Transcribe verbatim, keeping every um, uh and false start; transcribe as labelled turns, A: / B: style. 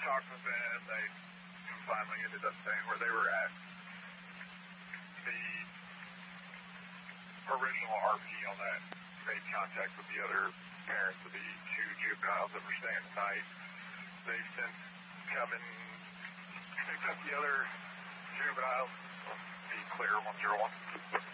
A: talked with them. They finally ended up saying where they were at. The original R P on that made contact with the other parents of the two juveniles that were staying the night. They've since come and picked up the other juveniles. Be clear, one zero one.